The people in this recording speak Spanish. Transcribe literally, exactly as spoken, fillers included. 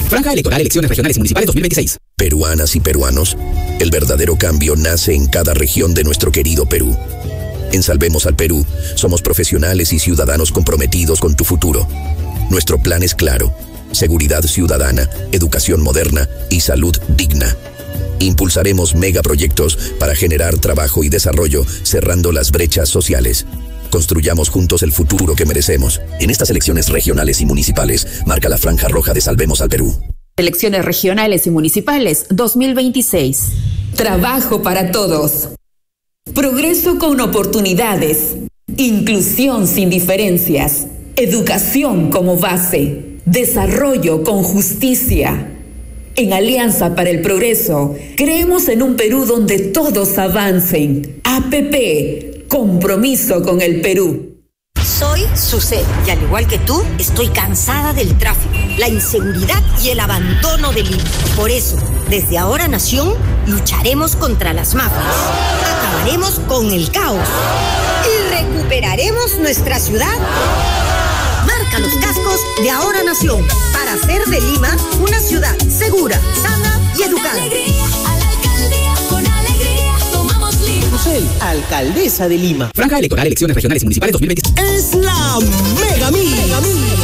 Franja electoral, elecciones regionales y municipales dos mil veintiséis. Peruanas y peruanos, el verdadero cambio nace en cada región de nuestro querido Perú. En Salvemos al Perú, somos profesionales y ciudadanos comprometidos con tu futuro. Nuestro plan es claro: seguridad ciudadana, educación moderna y salud digna. Impulsaremos megaproyectos para generar trabajo y desarrollo, cerrando las brechas sociales. Construyamos juntos el futuro que merecemos. En estas elecciones regionales y municipales, marca la franja roja de Salvemos al Perú. Elecciones regionales y municipales dos mil veintiséis. Trabajo para todos. Progreso con oportunidades. Inclusión sin diferencias. Educación como base. Desarrollo con justicia. En Alianza para el Progreso, creemos en un Perú donde todos avancen. A P P, compromiso con el Perú. Soy Suset y al igual que tú, estoy cansada del tráfico, la inseguridad y el abandono de Lima. Por eso, desde Ahora Nación, lucharemos contra las mafias, acabaremos con el caos y recuperaremos nuestra ciudad. Marca los cascos de Ahora Nación para hacer de Lima una ciudad segura, sana y educada. Rosel, alcaldesa de Lima. Franja electoral, elecciones regionales y municipales dos mil veintiséis. Es la Mega Mil.